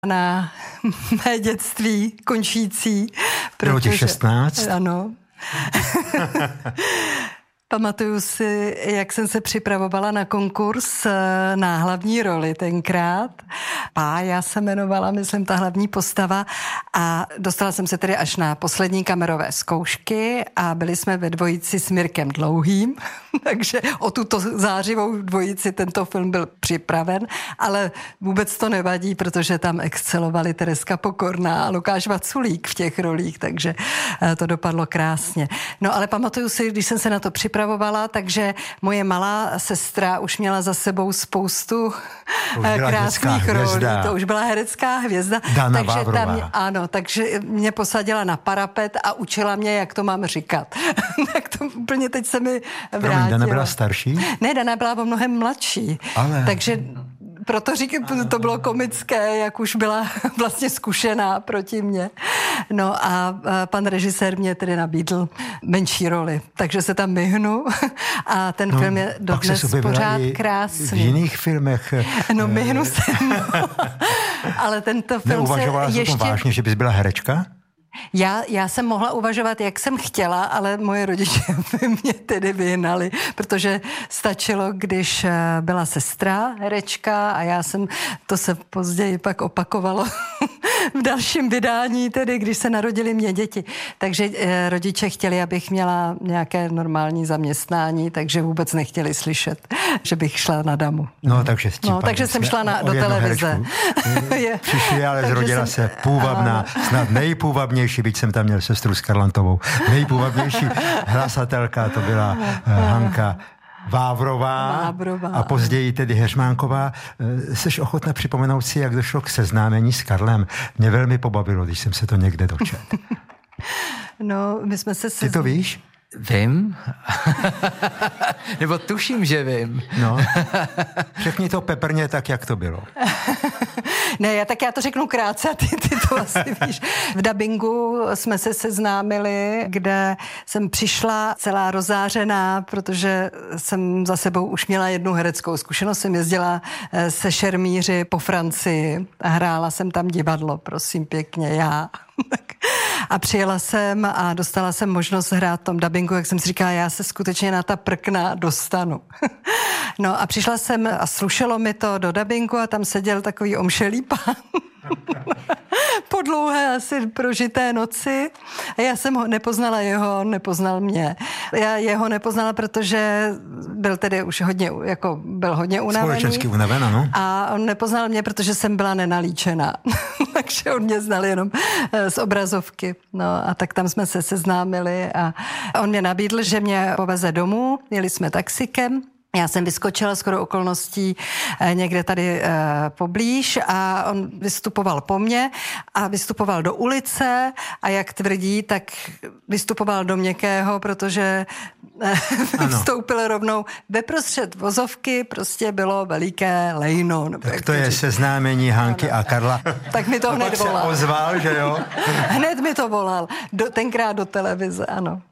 na mé dětství končící. Bylo ti 16? Ano. Pamatuju si, jak jsem se připravovala na konkurs na hlavní roli tenkrát. Pája se jmenovala, myslím, ta hlavní postava. A dostala jsem se tedy až na poslední kamerové zkoušky a byli jsme ve dvojici s Mirkem Dlouhým. Takže o tuto zářivou dvojici tento film byl připraven, ale vůbec to nevadí, protože tam excelovali Tereska Pokorná a Lukáš Vaculík v těch rolích, takže to dopadlo krásně. No ale pamatuju si, když jsem se na to připravovala, takže moje malá sestra už měla za sebou spoustu krásných rolí. To už byla herecká hvězda. Dana takže Vávrová. Ano, takže mě posadila na parapet a učila mě, jak to mám říkat. Tak to úplně teď se mi vrátilo. Dana byla starší? Ne, Dana byla o mnohem mladší. Ale... Takže proto říkám, to bylo komické, jak už byla vlastně zkušená proti mně. No a pan režisér mě tedy nabídl menší roli, takže se tam myhnu a ten film je dodnes pořád krásný. V jiných filmech. No myhnu se. Ale tento film neuvažovala se ještě... o tom vážně, že bys byla herečka? Já jsem mohla uvažovat, jak jsem chtěla, ale moje rodiče by mě tedy vyhnali, protože stačilo, když byla sestra, herečka a já jsem, to se později pak opakovalo v dalším vydání, tedy když se narodili mě děti. Takže rodiče chtěli, abych měla nějaké normální zaměstnání, takže vůbec nechtěli slyšet, že bych šla na damu. No, takže jsem šla do televize. Přišli, ale zrodila se půvabná, snad nejpůvabnější, byť jsem tam měl sestru Skarlantovou, nejpůvabnější hlasatelka, to byla Hanka Vávrová a později tedy Heřmánková. Seš ochotná připomenout si, jak došlo k seznámení s Karlem? Mě velmi pobavilo, když jsem se to někde dočetl. No, my jsme se... Ty to víš? Vím. Nebo tuším, že vím. No. Řekni to peprně tak, jak to bylo. Ne, já to řeknu krátce a ty to asi víš. V dabingu jsme se seznámili, kde jsem přišla celá rozářená, protože jsem za sebou už měla jednu hereckou zkušenost. Jsem jezdila se šermíři po Francii a hrála jsem tam divadlo, prosím pěkně, já. A přijela jsem a dostala jsem možnost hrát v tom dabingu, jak jsem si říkala, já se skutečně na ta prkna dostanu. No a přišla jsem a slušelo mi to do dabingu a tam seděl takový omšelý pán po dlouhé asi prožité noci. A já jsem ho nepoznala on nepoznal mě. Já jeho nepoznala, protože byl tedy už byl hodně unavený. Společensky unavený, no. A on nepoznal mě, protože jsem byla nenalíčená. Takže on mě znal jenom z obrazovky. No a tak tam jsme se seznámili a on mě nabídl, že mě poveze domů. Jeli jsme taxikem. Já jsem vyskočila shodou okolností někde tady poblíž a on vystupoval po mně a vystupoval do ulice a jak tvrdí, tak vystupoval do měkkého, protože vstoupil rovnou veprostřed vozovky, prostě bylo veliké lejno. Tak to je seznámení Hanky a Karla. Tak mi to hned volal. Se ozval, že jo? Hned mi to volal. Tenkrát do televize, ano.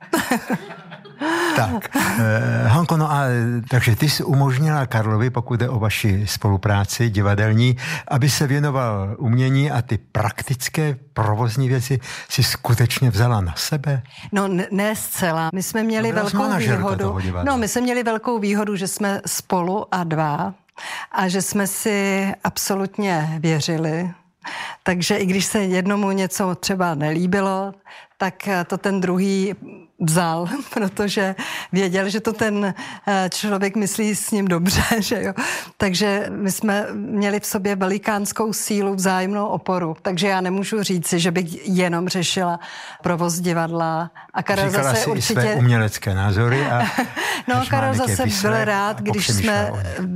Tak, Hanko, no a takže ty jsi umožnila Karlovi, pokud jde o vaši spolupráci divadelní, aby se věnoval umění a ty praktické provozní věci si skutečně vzala na sebe? No ne zcela. My jsme měli velkou výhodu. No, my jsme měli velkou výhodu, že jsme spolu a dva a že jsme si absolutně věřili. Takže i když se jednomu něco třeba nelíbilo, tak to ten druhý vzal, protože věděl, že to ten člověk myslí s ním dobře, že jo. Takže my jsme měli v sobě velikánskou sílu, vzájemnou oporu. Takže já nemůžu říci, že bych jenom řešila provoz divadla. A Karel říkala zase si určitě... i své umělecké názory a... No, Karel zase byl rád, když jsme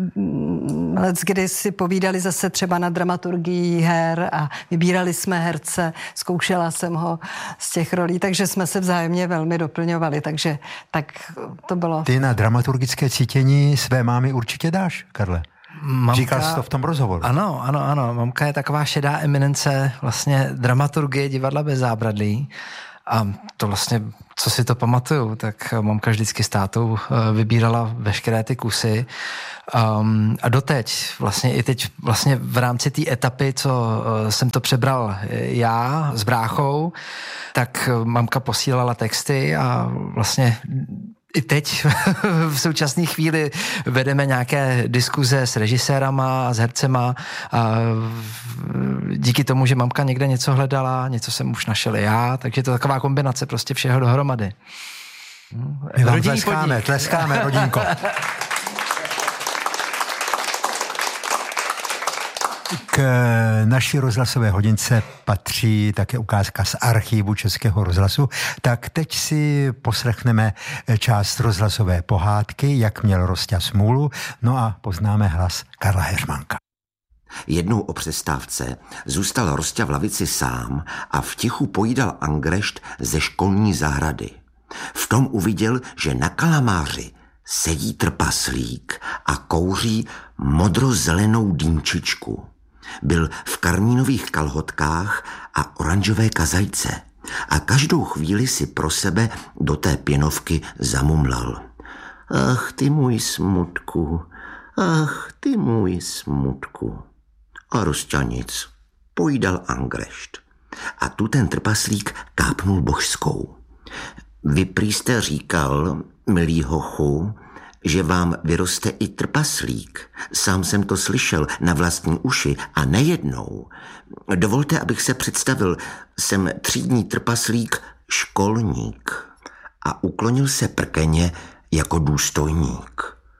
kdy si povídali zase třeba na dramaturgii her a vybírali jsme herce, zkoušela jsem ho z těch rolí, takže jsme se vzájemně velmi doplňovali, takže tak to bylo. Ty na dramaturgické cítění své mámy určitě dáš, Karle. Mamka, říkal jsi to v tom rozhovoru. Ano. Mamka je taková šedá eminence vlastně dramaturgie divadla bez zábradlí. A to vlastně, co si to pamatuju, tak mamka vždycky s tátou vybírala veškeré ty kusy. A doteď, vlastně i teď vlastně v rámci té etapy, co jsem to přebral já s bráchou, tak mamka posílala texty a vlastně i teď v současné chvíli vedeme nějaké diskuze s režisérama, s hercema a díky tomu, že mamka někde něco hledala, něco jsem už našel já, takže to je taková kombinace prostě všeho dohromady. My vám tleskáme, rodinko. K naší rozhlasové hodince patří také ukázka z archivu Českého rozhlasu, tak teď si poslechneme část rozhlasové pohádky, jak měl Rosťa smůlu, no a poznáme hlas Karla Heřmanka. Jednou o přestávce zůstal Rosťa v lavici sám a v tichu pojídal angrešt ze školní zahrady. V tom uviděl, že na kalamáři sedí trpaslík a kouří modrozelenou dýmčičku. Byl v karmínových kalhotkách a oranžové kazajce a každou chvíli si pro sebe do té pěnovky zamumlal. Ach ty můj smutku, ach ty můj smutku. A Rosťa nic, pojídal angrešt. A tu ten trpaslík kápnul božskou. Vy prý jste říkal, milý hochu, že vám vyroste i trpaslík. Sám jsem to slyšel na vlastní uši a nejednou. Dovolte, abych se představil, jsem třídní trpaslík školník. A uklonil se prkeně jako důstojník.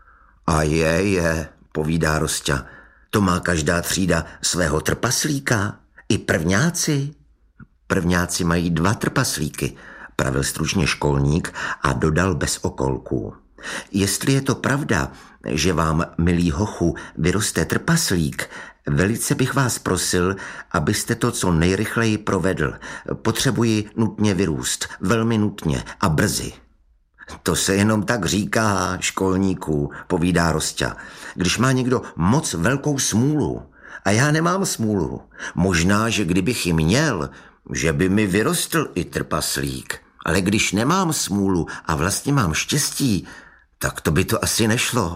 A je, povídá Rosťa, to má každá třída svého trpaslíka, i prvňáci. Prvňáci mají 2 trpaslíky, pravil stručně školník a dodal bez okolků. Jestli je to pravda, že vám, milý hochu, vyroste trpaslík, velice bych vás prosil, abyste to co nejrychleji provedl. Potřebuji nutně vyrůst, velmi nutně a brzy. To se jenom tak říká, školníku, povídá Rosťa. Když má někdo moc velkou smůlu, a já nemám smůlu, možná, že kdybych ji měl, že by mi vyrostl i trpaslík. Ale když nemám smůlu a vlastně mám štěstí, tak to by to asi nešlo.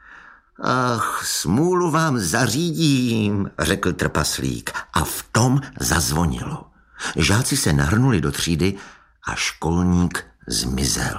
Ach, smůlu vám zařídím, řekl trpaslík a v tom zazvonilo. Žáci se nahrnuli do třídy a školník zmizel.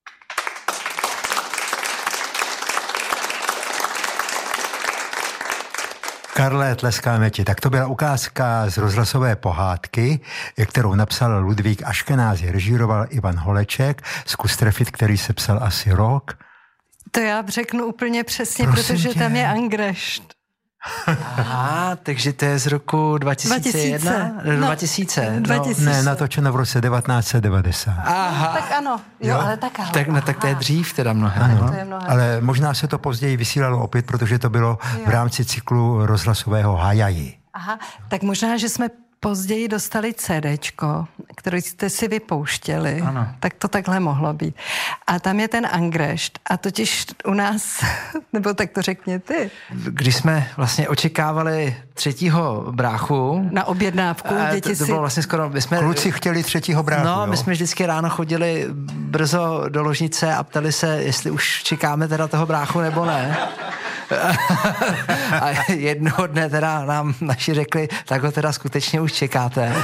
Karle, tleskáme ti. Tak to byla ukázka z rozhlasové pohádky, kterou napsal Ludvík Aškenázy, režíroval Ivan Holeček, zkus trefit, který se psal asi rok. To já řeknu úplně přesně, protože tam je angrešt. Aha, takže to je z roku 2001? 2000. Ne, natočeno v roce 1990. Aha. Tak ano, jo, ale tak ale. Tak to je dřív teda mnohem. Ano, to je mnohem. Ale možná se to později vysílalo opět, protože to bylo v rámci cyklu rozhlasového Hajaji. Aha, tak možná, že jsme později dostali CDčko, který jste si vypouštěli. Ano. Tak to takhle mohlo být. A tam je ten angrešt. A totiž u nás, nebo tak to řekni ty. Když jsme vlastně očekávali 3. bráchu. Na objednávku, děti to bylo vlastně skoro... Kluci chtěli 3. bráchu, No, my jsme vždycky ráno chodili brzo do ložnice a ptali se, jestli už čekáme teda toho bráchu nebo ne. A jednoho dne teda nám naši řekli, tak ho teda skutečně už čekáte.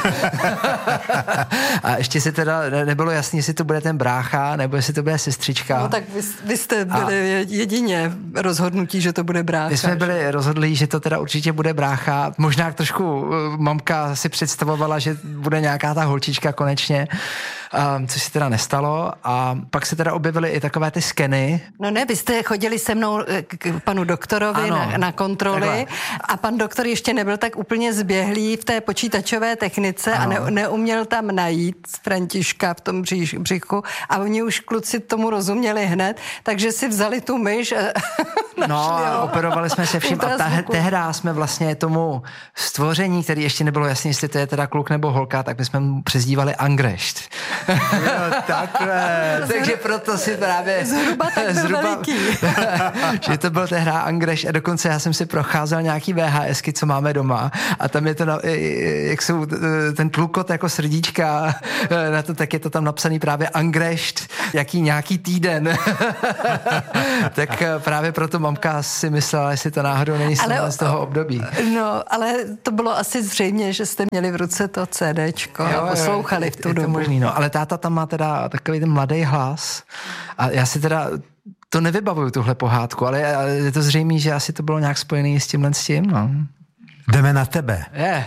A ještě si teda nebylo jasný, jestli to bude ten brácha, nebo jestli to bude sestřička. No tak vy jste byli jedině rozhodnutí, že to bude brácha. My jsme byli rozhodlí, že to teda určitě bude brácha. Možná trošku mamka si představovala, že bude nějaká ta holčička konečně, což se teda nestalo. A pak se teda objevily i takové ty skeny. No ne, vy jste chodili se mnou k panu doktorovi na kontroly takhle. A pan doktor ještě nebyl tak úplně zběhlý v té počítačové technice a neuměl tam najít Františka v tom břichu a oni už kluci tomu rozuměli hned, takže si vzali tu myš a operovali jsme se vším a tehdy jsme vlastně tomu stvoření, který ještě nebylo jasný, jestli to je teda kluk nebo holka, tak my jsme mu přezdívali angrešt. Takhle. Takže proto si právě... Zhruba veliký. že to byl tehda Angrešt a dokonce já jsem si procházel nějaký VHSky, co máme doma a tam je to, jak jsou ten tlukot jako srdíčka, na to, tak je to tam napsaný právě Angrešt, jaký nějaký týden. Tak právě proto mamka si myslela, jestli to náhodou není z toho období. No, ale to bylo asi zřejmě, že jste měli v ruce to CDčko a poslouchali v tu dobu. Možný, no. Ale táta tam má teda takový ten mladý hlas a já si teda to nevybavuju, tuhle pohádku, ale je to zřejmé, že asi to bylo nějak spojený s tímhle s tím, no. Jdeme na tebe. Je.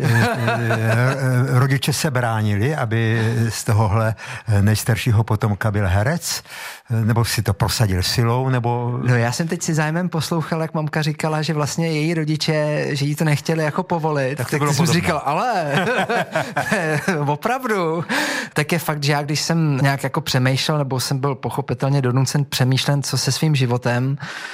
Rodiče se bránili, aby z tohohle nejstaršího potomka byl herec? Nebo si to prosadil silou? Nebo... No já jsem teď si zájmem poslouchal, jak mamka říkala, že vlastně její rodiče, že jí to nechtěli jako povolit. Tak jsem říkal, ale opravdu. Tak je fakt, že já když jsem nějak jako přemýšlel, nebo jsem byl pochopitelně donucen přemýšlet, co se svým životem.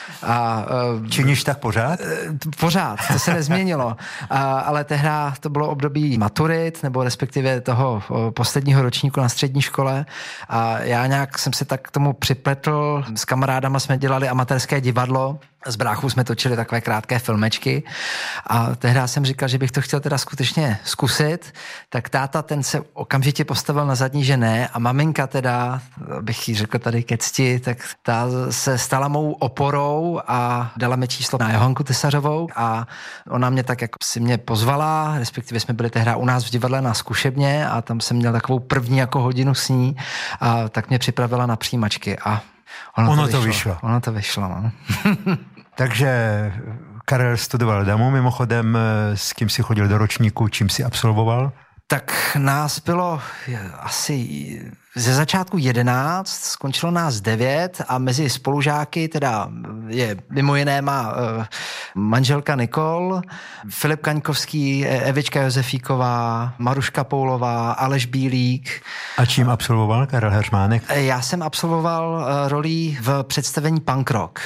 Činíš tak pořád? Pořád, to se nezměnilo. Ale tehda to bylo období maturit, nebo respektive toho posledního ročníku na střední škole a já nějak jsem se tak k tomu připletl. S kamarádama jsme dělali amatérské divadlo, s bráchou jsme točili takové krátké filmečky a tehdy jsem říkal, že bych to chtěl teda skutečně zkusit, tak táta ten se okamžitě postavil na zadní, že ne a maminka teda, bych jí řekl tady ke cti, tak ta se stala mou oporou a dala mi číslo na Johanku Tesařovou a ona mě tak jako si mě pozvala, respektive jsme byli tehdy u nás v divadle na zkušebně a tam jsem měl takovou první jako hodinu s ní a tak mě připravila na přijímačky a ono to vyšlo. Ono to vyšlo, no. Takže Karel studoval DAMU, mimochodem, s kým si chodil do ročníku, čím si absolvoval? Tak nás bylo asi ze začátku 11, skončilo nás 9 a mezi spolužáky teda je mimo jiné má manželka Nikol, Filip Kaňkovský, Evička Josefíková, Maruška Poulová, Aleš Bílík. A čím absolvoval Karel Heřmánek? Já jsem absolvoval rolí v představení Punk Rock.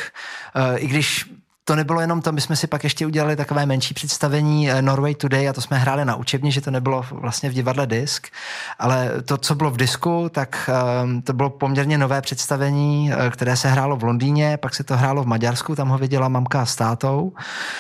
I když to nebylo jenom to, my jsme si pak ještě udělali takové menší představení Norway Today a to jsme hráli na učebně, že to nebylo vlastně v divadle Disk, ale to, co bylo v Disku, tak to bylo poměrně nové představení, které se hrálo v Londýně, pak se to hrálo v Maďarsku, tam ho viděla mamka s tátou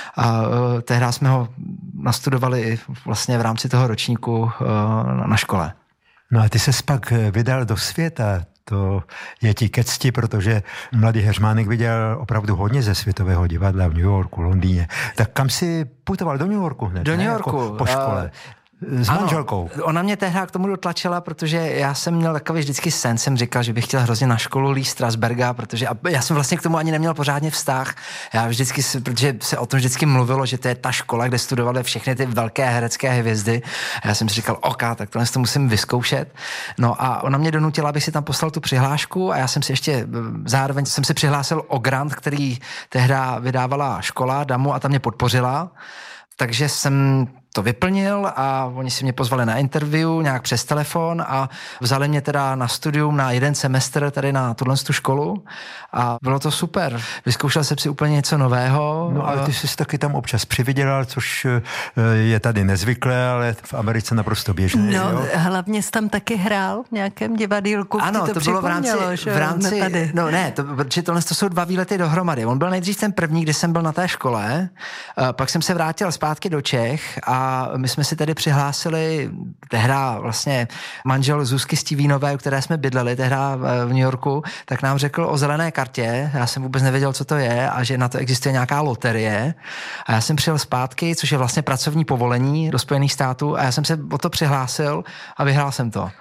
a tehdy jsme ho nastudovali vlastně v rámci toho ročníku na škole. No a ty ses pak vydal do světa. To je ti ke cti, protože mladý Heřmánek viděl opravdu hodně ze světového divadla v New Yorku, Londýně. Tak kam si putoval? Do New Yorku hned? Do New Yorku. Jako po škole. S manželkou. Ona mě tehdy k tomu dotlačila, protože já jsem měl takový vždycky sen, jsem říkal, že bych chtěl hrozně na školu Lee Strasberga, protože já jsem vlastně k tomu ani neměl pořádně vztah. Já vždycky, protože se o tom vždycky mluvilo, že to je ta škola, kde studovaly všechny ty velké herecké hvězdy. A já jsem si říkal, tak tohle to musím vyzkoušet. No a ona mě donutila, abych si tam poslal tu přihlášku a já jsem si ještě zároveň jsem si přihlásil o grant, který tehdy vydávala škola DAMU a tam mě podpořila. Takže jsem to vyplnil a oni si mě pozvali na interview nějak přes telefon a vzali mě teda na studium na 1 semestr tady na tuhle školu a bylo to super. Vyzkoušel jsem si úplně něco nového. No ale ty jsi taky tam občas přivydělal, což je tady nezvyklé, ale v Americe naprosto běžné. No, jo? Hlavně jsi tam taky hrál v nějakém divadýlku. Ano, to bylo v rámci tady. No ne, protože tohle to jsou 2 výlety dohromady. On byl nejdřív ten první, kdy jsem byl na té škole, pak jsem se vrátil zpátky do Čech a my jsme si tedy přihlásili tehda vlastně manžel Zuzky Stevínové, u které jsme bydleli tehda v New Yorku, tak nám řekl o zelené kartě. Já jsem vůbec nevěděl, co to je a že na to existuje nějaká loterie. A já jsem přijel zpátky, což je vlastně pracovní povolení do Spojených států a já jsem se o to přihlásil a vyhrál jsem to.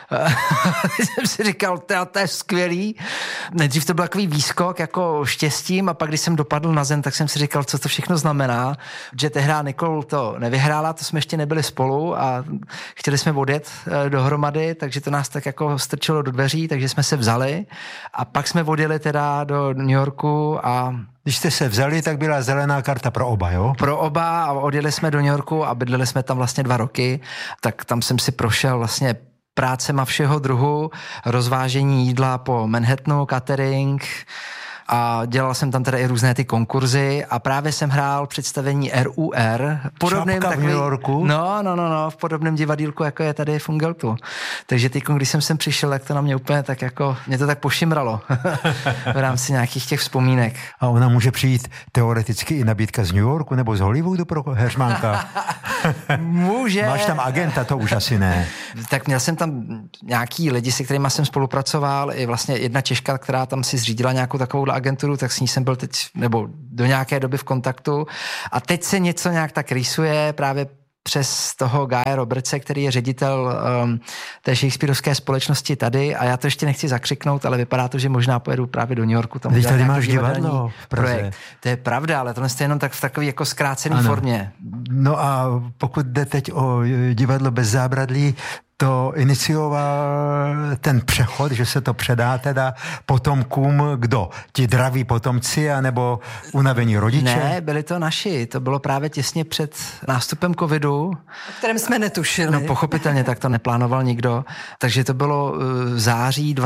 jsem si říkal, to je skvělý. Nejdřív to byl takový výskok jako štěstím a pak, když jsem dopadl na zem, tak jsem si říkal, co to všechno znamená, že tehda Nikol to nevyhrála, to jsme ještě nebyli spolu a chtěli jsme odjet dohromady, takže to nás tak jako strčilo do dveří, takže jsme se vzali a pak jsme odjeli teda do New Yorku a když jste se vzali, tak byla zelená karta pro oba, jo? Pro oba a odjeli jsme do New Yorku a bydleli jsme tam vlastně 2 roky, tak tam jsem si prošel vlastně prácema všeho druhu, rozvážení jídla po Manhattanu, catering, a dělal jsem tam teda i různé ty konkurzy a právě jsem hrál představení RUR. Podobným v New Yorku? No, v podobném divadýlku, jako je tady v Ungeltu. Takže teď, když jsem sem přišel, tak to na mě úplně tak jako, mě to tak pošimralo v rámci nějakých těch vzpomínek. A ona může přijít teoreticky i nabídka z New Yorku nebo z Hollywoodu pro Heřmánka? Může. Máš tam agenta, to už asi ne. Tak měl jsem tam nějaký lidi, se kterými jsem spolupracoval, i vlastně jedna Češka, která tam si zřídila nějakou takovou agenturu, tak s ní jsem byl teď, nebo do nějaké doby v kontaktu. A teď se něco nějak tak rýsuje právě přes toho Guya Robertse, který je ředitel té shakespearovské společnosti tady, a já to ještě nechci zakřiknout, ale vypadá to, že možná pojedu právě do New Yorku. Tam teď tady máš divadlo v Praze. Projekt. To je pravda, ale tohle je jenom tak v takové jako zkrácené formě. No a pokud jde teď o divadlo bez zábradlí, to inicioval ten přechod, že se to předá teda potomkům, kdo? Ti draví potomci, anebo unavení rodiče? Ne, byli to naši. To bylo právě těsně před nástupem covidu. O kterém jsme netušili. No pochopitelně, tak to neplánoval nikdo. Takže to bylo v září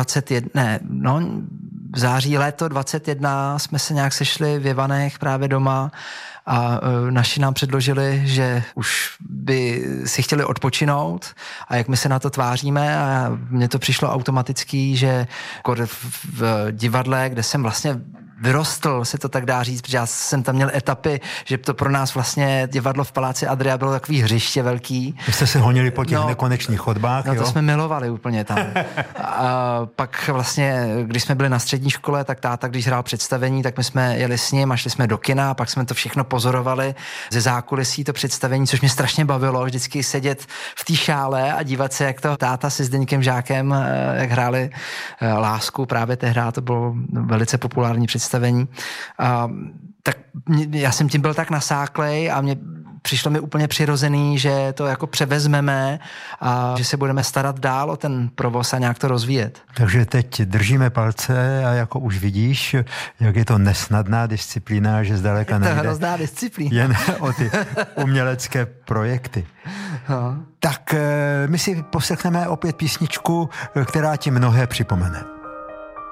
v září léto 21 jsme se nějak sešli v Jevanech právě doma a naši nám předložili, že už by si chtěli odpočinout a jak my se na to tváříme, a mně to přišlo automaticky, že v divadle, kde jsem vlastně vyrostl, se to tak dá říct, protože já jsem tam měl etapy, že to pro nás vlastně divadlo v Paláci Adria bylo takový hřiště velký. Vy jste se honili po těch nekonečných chodbách, jo? No to jsme milovali úplně tam. A pak vlastně, když jsme byli na střední škole, tak táta, když hrál představení, tak my jsme jeli s ním a šli jsme do kina, pak jsme to všechno pozorovali ze zákulisí, to představení, což mě strašně bavilo, vždycky sedět v té šále a dívat se, jak to táta se Zdeňkem Žákem, jak hráli Lásku, právě tehdy to bylo velice populární představení. Tak já jsem tím byl tak nasáklej a přišlo mi úplně přirozený, že to jako převezmeme a že se budeme starat dál o ten provoz a nějak to rozvíjet. Takže teď držíme palce a jako už vidíš, jak je to nesnadná disciplína, že zdaleka nejde. To je hrozná disciplína. Jen o ty umělecké projekty. No. Tak my si poslechneme opět písničku, která ti mnohé připomene.